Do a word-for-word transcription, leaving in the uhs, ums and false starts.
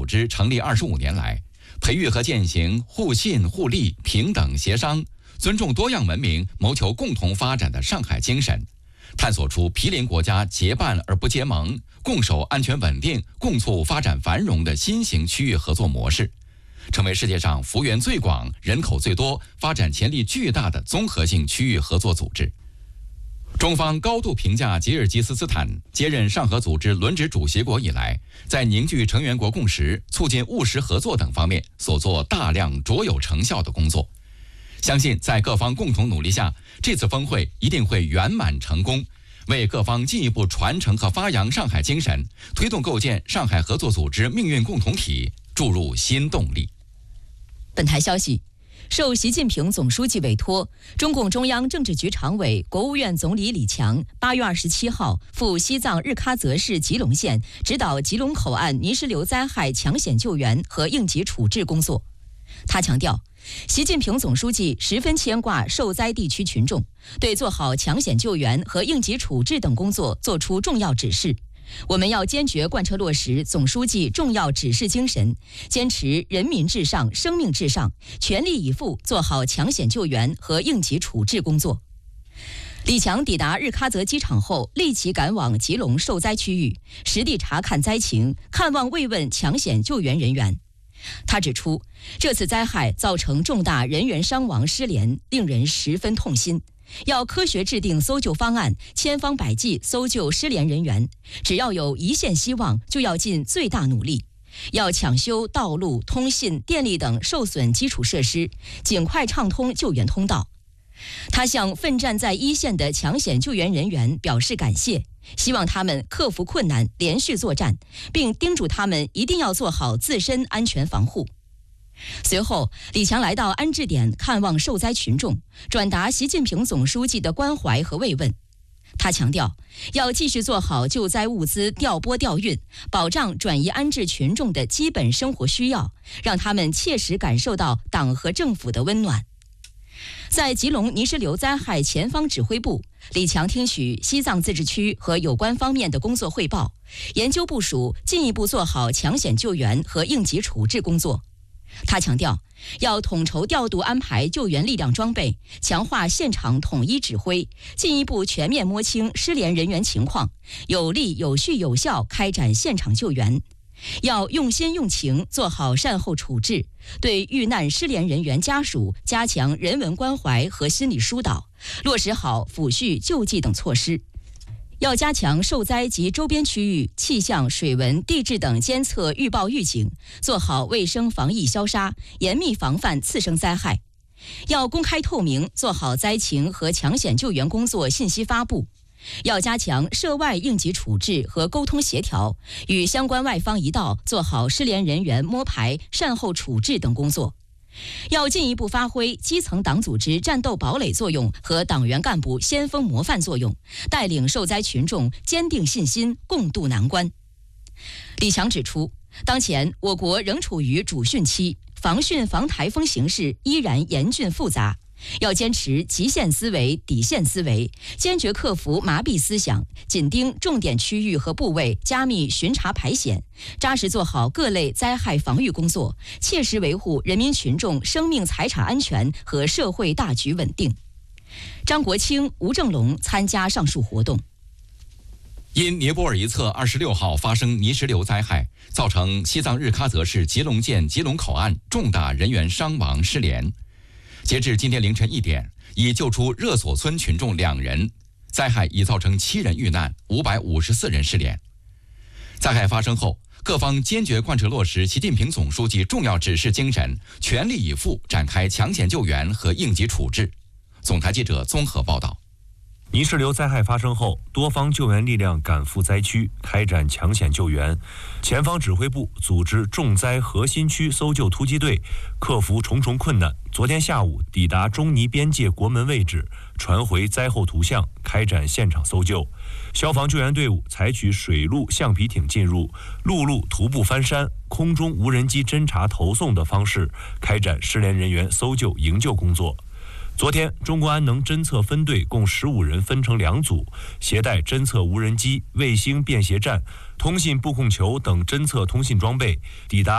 织成立二十五年来，培育和践行互信互利、平等协商、尊重多样文明、谋求共同发展的上海精神，探索出毗邻国家结伴而不结盟、共守安全稳定、共促发展繁荣的新型区域合作模式，成为世界上幅员最广、人口最多、发展潜力巨大的综合性区域合作组织。中方高度评价吉尔吉斯斯坦接任上合组织轮值主席国以来，在凝聚成员国共识、促进务实合作等方面所做大量卓有成效的工作。相信在各方共同努力下，这次峰会一定会圆满成功，为各方进一步传承和发扬上海精神，推动构建上海合作组织命运共同体注入新动力。 本台消息，受习近平总书记委托，中共中央政治局常委、国务院总理李强八月二十七号赴西藏日喀则市吉隆县指导吉隆口岸泥石流灾害抢险救援和应急处置工作。他强调，习近平总书记十分牵挂受灾地区群众，对做好抢险救援和应急处置等工作作出重要指示。我们要坚决贯彻落实总书记重要指示精神，坚持人民至上、生命至上，全力以赴做好抢险救援和应急处置工作。李强抵达日喀则机场后，立即赶往吉隆受灾区域，实地查看灾情，看望慰问抢险救援人员。他指出，这次灾害造成重大人员伤亡失联，令人十分痛心。要科学制定搜救方案，千方百计搜救失联人员。只要有一线希望，就要尽最大努力。要抢修道路、通信、电力等受损基础设施，尽快畅通救援通道。他向奋战在一线的抢险救援人员表示感谢，希望他们克服困难，连续作战，并叮嘱他们一定要做好自身安全防护。随后，李强来到安置点看望受灾群众，转达习近平总书记的关怀和慰问。他强调，要继续做好救灾物资调拨调运，保障转移安置群众的基本生活需要，让他们切实感受到党和政府的温暖。在吉隆泥石流灾害前方指挥部，李强听取西藏自治区和有关方面的工作汇报，研究部署进一步做好抢险救援和应急处置工作。他强调，要统筹调度安排救援力量装备，强化现场统一指挥，进一步全面摸清失联人员情况，有力、有序、有效开展现场救援。要用心用情做好善后处置，对遇难失联人员家属加强人文关怀和心理疏导，落实好抚恤救济等措施。要加强受灾及周边区域气象、水文、地质等监测预报预警，做好卫生防疫消杀，严密防范次生灾害。要公开透明，做好灾情和抢险救援工作信息发布。要加强涉外应急处置和沟通协调，与相关外方一道做好失联人员摸排、善后处置等工作。要进一步发挥基层党组织战斗堡垒作用和党员干部先锋模范作用，带领受灾群众坚定信心，共度难关。李强指出，当前我国仍处于主汛期，防汛防台风形势依然严峻复杂。要坚持极限思维、底线思维，坚决克服麻痹思想，紧盯重点区域和部位，加密巡查排险，扎实做好各类灾害防御工作，切实维护人民群众生命财产安全和社会大局稳定。张国清、吴正龙参加上述活动。 因尼泊尔一侧二十六号发生泥石流灾害，造成西藏日喀则市吉隆县吉隆口岸重大人员伤亡失联。截至今天凌晨一点，已救出热索村群众两人，灾害已造成七人遇难，五百五十四人失联。灾害发生后，各方坚决贯彻落实习近平总书记重要指示精神，全力以赴展开抢险救援和应急处置。总台记者综合报道。 泥石流灾害发生后，多方救援力量赶赴灾区，开展抢险救援。前方指挥部组织重灾核心区搜救突击队，克服重重困难。昨天下午抵达中尼边界国门位置，传回灾后图像，开展现场搜救。消防救援队伍采取水陆橡皮艇进入、陆路徒步翻山、空中无人机侦察投送的方式，开展失联人员搜救营救工作。昨天，中国安能侦测分队共十五人分成两组，携带侦测无人机、卫星便携站、通信布控球等侦测通信装备，抵达